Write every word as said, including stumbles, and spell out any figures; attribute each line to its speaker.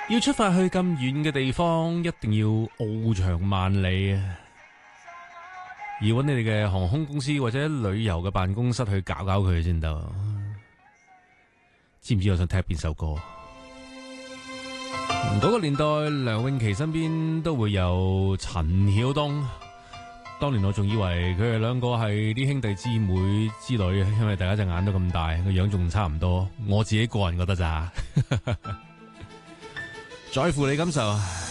Speaker 1: 要出發去咁遠嘅地方，一定要翱翔萬里啊！而揾你哋嘅航空公司或者旅遊嘅辦公室去搞搞佢先得。知唔知我想聽邊首歌？嗰、那個年代，梁詠琪身邊都會有陳曉東。當年我仲以為佢哋兩個係啲兄弟姊妹之類，因為大家隻眼都咁大，個樣仲差唔多。我自己個人覺得咋。在乎你感受。